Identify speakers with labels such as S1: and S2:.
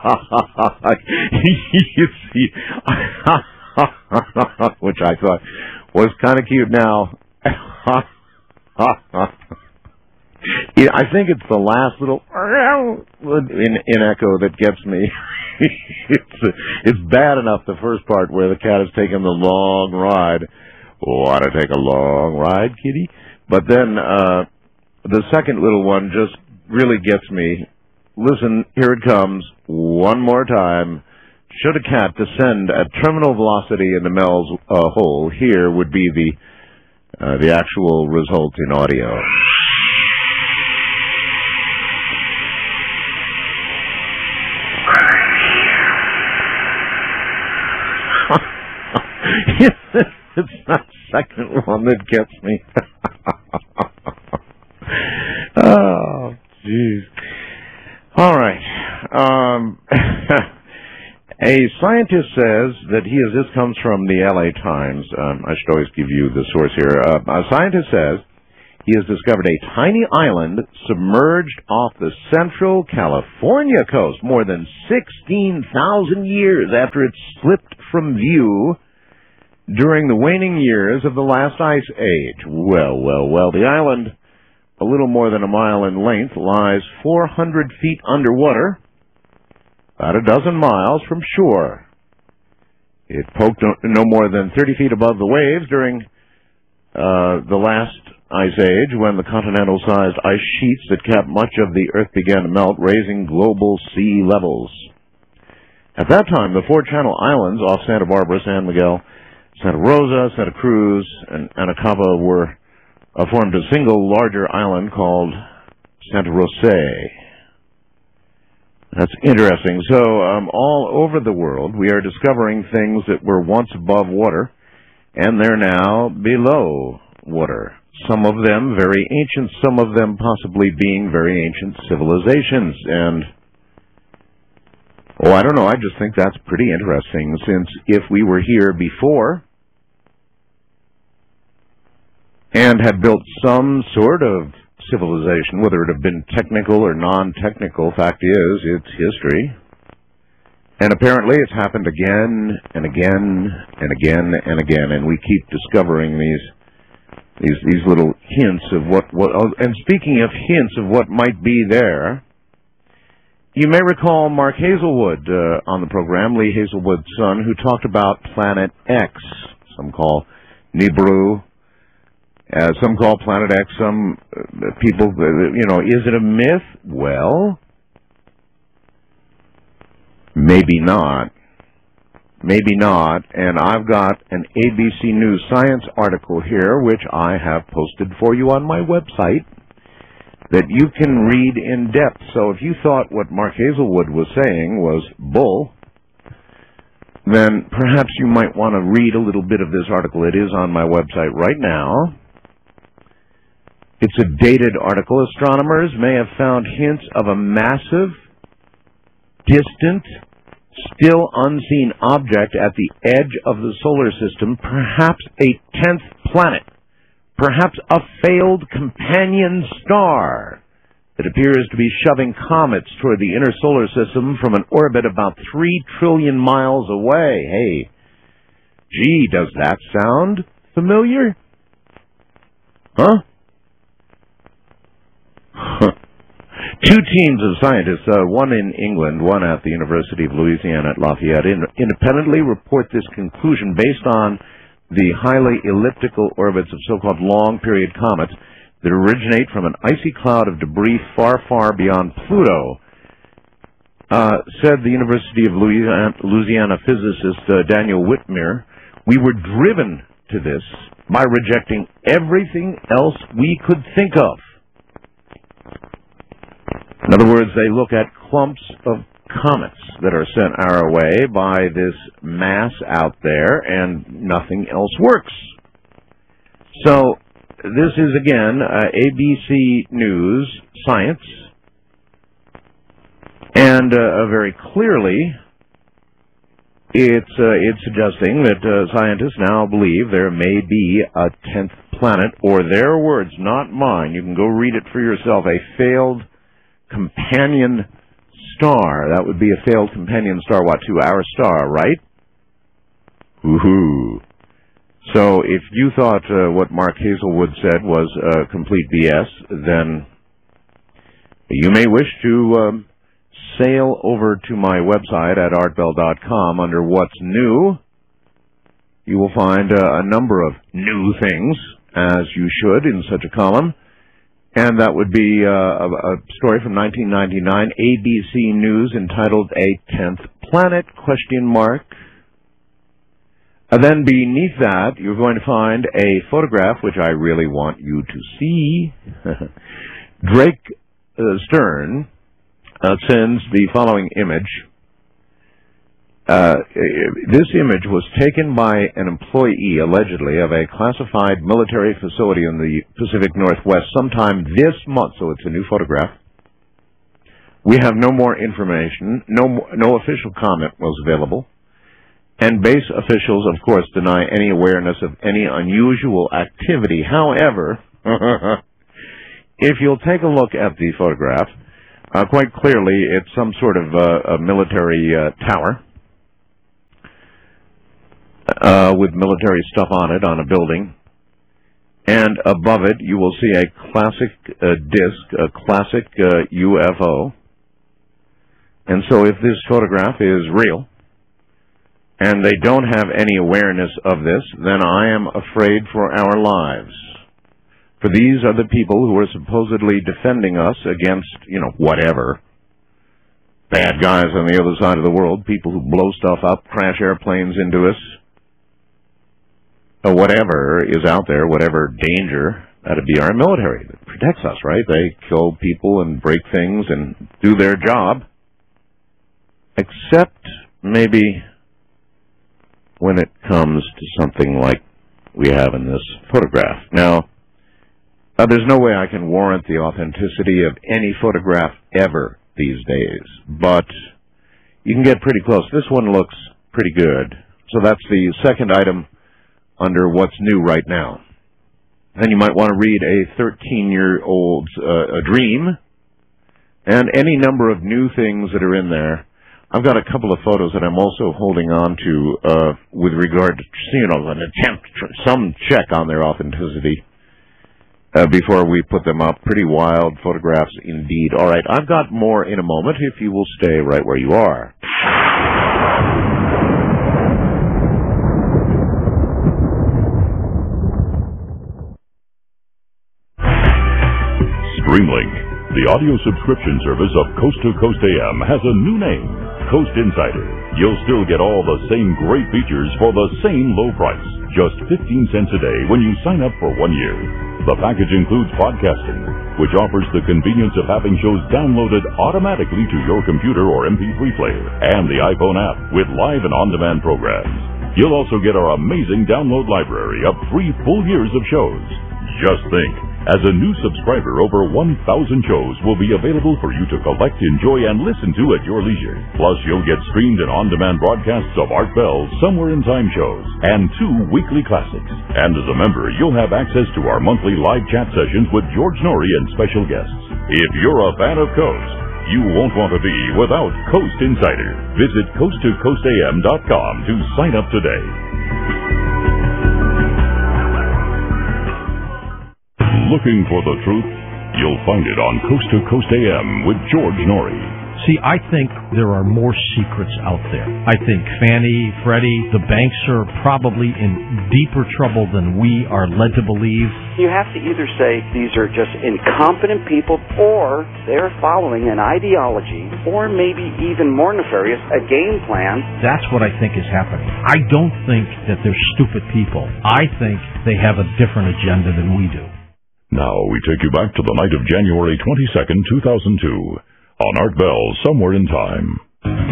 S1: You see, which I thought was kind of cute now. Yeah, I think it's the last little in echo that gets me. It's bad enough the first part where the cat has taken the long ride. Want to take a long ride, kitty? But then the second little one just really gets me. Listen, here it comes one more time. Should a cat descend at terminal velocity in the Mel's hole, here would be the actual result in audio. It's that second one that gets me. Oh, jeez. All right. A scientist says that this comes from the LA Times. I should always give you the source here. A scientist says he has discovered a tiny island submerged off the central California coast more than 16,000 years after it slipped from view during the waning years of the last ice age. Well, the island, a little more than a mile in length, lies 400 feet underwater, about a dozen miles from shore. It poked no more than 30 feet above the waves during the last ice age, when the continental-sized ice sheets that capped much of the Earth began to melt, raising global sea levels. At that time, the four Channel Islands off Santa Barbara, San Miguel, Santa Rosa, Santa Cruz, and Anacapa were formed a single larger island called Santa Rosa. That's interesting. So all over the world, we are discovering things that were once above water, and they're now below water. Some of them very ancient, some of them possibly being very ancient civilizations. And, I don't know, I just think that's pretty interesting, since if we were here before and had built some sort of civilization, whether it had been technical or non-technical, fact is, it's history. And apparently it's happened again and again and again and again, and we keep discovering these little hints of what and speaking of hints of what might be there, you may recall Mark Hazelwood on the program, Lee Hazelwood's son, who talked about Planet X. Some call Nibiru, some call Planet X, some people, is it a myth? Well, maybe not. Maybe not. And I've got an ABC News Science article here, which I have posted for you on my website, that you can read in depth. So if you thought what Mark Hazelwood was saying was bull, then perhaps you might want to read a little bit of this article. It is on my website right now. It's a dated article. Astronomers may have found hints of a massive, distant, still unseen object at the edge of the solar system, perhaps a 10th planet, perhaps a failed companion star that appears to be shoving comets toward the inner solar system from an orbit about 3 trillion miles away. Hey, gee, does that sound familiar? Huh? Two teams of scientists, one in England, one at the University of Louisiana at Lafayette, independently report this conclusion based on the highly elliptical orbits of so-called long-period comets that originate from an icy cloud of debris far, far beyond Pluto. Said the University of Louisiana physicist Daniel Whitmer, we were driven to this by rejecting everything else we could think of. In other words, they look at clumps of comets that are sent our way by this mass out there, and nothing else works. So this is, again, ABC News Science, and very clearly it's suggesting that scientists now believe there may be a 10th planet, or their words, not mine. You can go read it for yourself, a failed companion star. That would be a failed companion star, what, to our star, right? Woohoo. So if you thought what Mark Hazelwood said was complete BS, then you may wish to sail over to my website at artbell.com. Under What's New, you will find a number of new things, as you should in such a column. And that would be a story from 1999, ABC News, entitled A 10th Planet, ? Then beneath that, you're going to find a photograph, which I really want you to see. Drake Stern sends the following image. This image was taken by an employee, allegedly, of a classified military facility in the Pacific Northwest sometime this month, so it's a new photograph. We have no more information. No official comment was available. And base officials, of course, deny any awareness of any unusual activity. However, if you'll take a look at the photograph, quite clearly it's some sort of a military tower with military stuff on it, on a building. And above it, you will see a classic disc, a classic UFO. And so if this photograph is real, and they don't have any awareness of this, then I am afraid for our lives. For these are the people who are supposedly defending us against, whatever. Bad guys on the other side of the world, people who blow stuff up, crash airplanes into us. Whatever is out there, whatever danger, that'd be our military that protects us, right? They kill people and break things and do their job. Except maybe when it comes to something like we have in this photograph. Now, there's no way I can warrant the authenticity of any photograph ever these days, but you can get pretty close. This one looks pretty good. So that's the second item under What's New right now. Then you might want to read a 13-year-old's dream and any number of new things that are in there. I've got a couple of photos that I'm also holding on to with regard to, an attempt, some check on their authenticity before we put them up. Pretty wild photographs indeed. All right, I've got more in a moment if you will stay right where you are.
S2: Streamlink, the audio subscription service of Coast to Coast AM, has a new name, Coast Insider. You'll still get all the same great features for the same low price, just 15 cents a day when you sign up for 1 year. The package includes podcasting, which offers the convenience of having shows downloaded automatically to your computer or MP3 player, and the iPhone app with live and on-demand programs. You'll also get our amazing download library of 3 full years of shows. Just think, as a new subscriber, over 1,000 shows will be available for you to collect, enjoy, and listen to at your leisure. Plus, you'll get streamed and on-demand broadcasts of Art Bell's Somewhere in Time shows and 2 weekly classics. And as a member, you'll have access to our monthly live chat sessions with George Norrie and special guests. If you're a fan of Coast, you won't want to be without Coast Insider. Visit coasttocoastam.com to sign up today. Looking for the truth? You'll find it on Coast to Coast AM with George Norrie.
S3: See, I think there are more secrets out there. I think Fannie, Freddie, the banks are probably in deeper trouble than we are led to believe.
S4: You have to either say these are just incompetent people, or they're following an ideology, or maybe even more nefarious, a game plan.
S3: That's what I think is happening. I don't think that they're stupid people. I think they have a different agenda than we do.
S2: Now we take you back to the night of January 22nd, 2002, on Art Bell's Somewhere in Time.